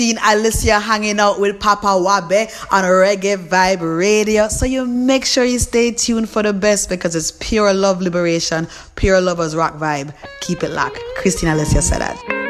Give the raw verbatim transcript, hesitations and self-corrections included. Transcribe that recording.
Christine Alicia hanging out with Papa Wabe on Reggae Vibe Radio. So you make sure you stay tuned for the best because it's pure love liberation, pure lovers rock vibe. Keep it locked. Christine Alicia said that.